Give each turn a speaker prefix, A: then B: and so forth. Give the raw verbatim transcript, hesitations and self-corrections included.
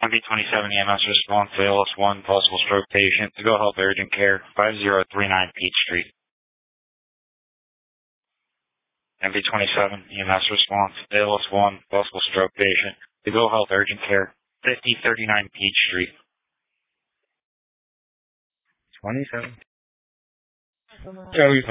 A: M V twenty-seven E M S response to L S one possible stroke patient to Go Health Urgent Care, five zero three nine Peach Street. M V twenty-seven E M S response to L S one possible stroke patient to Go Health Urgent Care, fifty thirty-nine Peach Street.
B: twenty-seven.
A: Joey